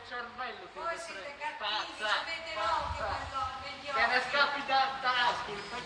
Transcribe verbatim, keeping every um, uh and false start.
cervello Voi siete cattivi, pazza, avete l'occhio pazza. per l'occhio, Te ne scappi da, da Ascoli,